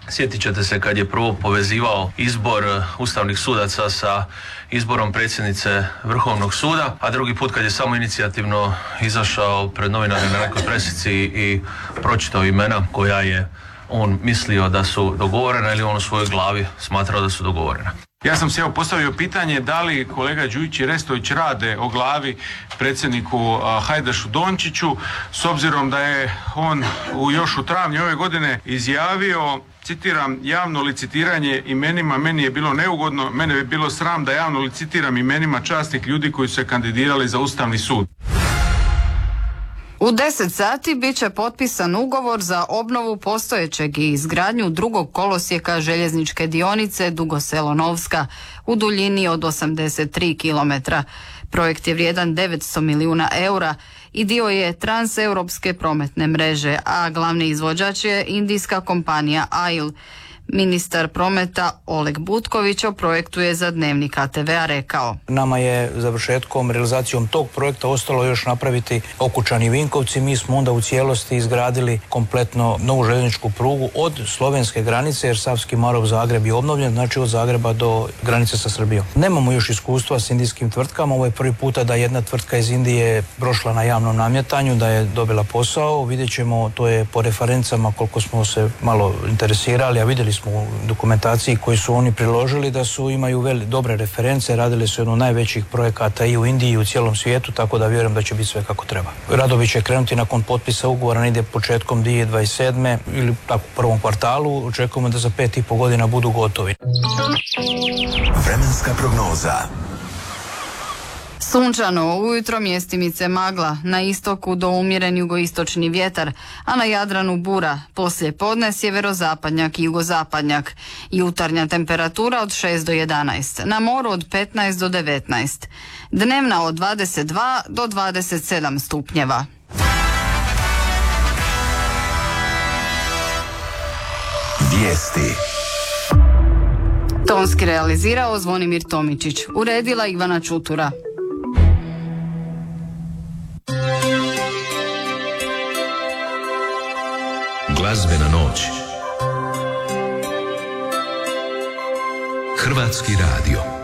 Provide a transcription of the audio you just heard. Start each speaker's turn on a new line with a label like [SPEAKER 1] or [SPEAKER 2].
[SPEAKER 1] Sjetit ćete se kad je prvo povezivao izbor ustavnih sudaca sa izborom predsjednice Vrhovnog suda, a drugi put kad je samo inicijativno izašao pred novinare na nekoj presici i pročitao imena koja je on mislio da su dogovorena ili on u svojoj glavi smatrao da su dogovorena.
[SPEAKER 2] Ja sam se postavio pitanje da li kolega Đujić i Restović rade o glavi predsjedniku Hajdašu Dončiću, s obzirom da je on još u travnju ove godine izjavio, citiram, javno licitiranje imenima meni je bilo neugodno, mene bi bilo sram da javno licitiram imenima časnih ljudi koji su se kandidirali za Ustavni sud.
[SPEAKER 3] U 10 sati bit će potpisan ugovor za obnovu postojećeg i izgradnju drugog kolosijeka željezničke dionice Dugo Selo-Novska u duljini od 83 km. Projekt je vrijedan 900 milijuna eura i dio je transeuropske prometne mreže, a glavni izvođač je indijska kompanija AIL. Ministar prometa Oleg Butković o projektu je za Dnevnik ATV-a rekao:
[SPEAKER 4] Nama je završetkom, realizacijom tog projekta ostalo još napraviti Okučani i Vinkovci. Mi smo onda u cijelosti izgradili kompletno novu željezničku prugu od slovenske granice, jer Savski Marof-Zagreb je obnovljen, znači od Zagreba do granice sa Srbijom. Nemamo još iskustva s indijskim tvrtkama. Ovo je prvi puta da jedna tvrtka iz Indije prošla na javnom namjetanju, da je dobila posao. Vidjet ćemo, to je po referencama koliko smo se malo interesirali, a vidjeli smo u dokumentaciji koju su oni priložili da su imaju dobre reference, radili su jednu od najvećih projekata i u Indiji i u cijelom svijetu, tako da vjerujem da će biti sve kako treba. Radovi će krenuti nakon potpisa ugovora, ide početkom 2027. ili tako u prvom kvartalu. Očekujemo da za 5,5 godina budu gotovi.
[SPEAKER 5] Vremenska prognoza.
[SPEAKER 3] Sunčano, ujutro mjestimice magla, na istoku do umjeren jugoistočni vjetar, a na Jadranu bura, poslije podne sjeverozapadnjak i jugozapadnjak. Jutarnja temperatura od 6 do 11, na moru od 15 do 19, dnevna od 22 do 27 stupnjeva.
[SPEAKER 5] Vijesti.
[SPEAKER 3] Tonski realizirao Zvonimir Tomičić, uredila Ivana Čutura.
[SPEAKER 5] Glazbena noć. Hrvatski radio.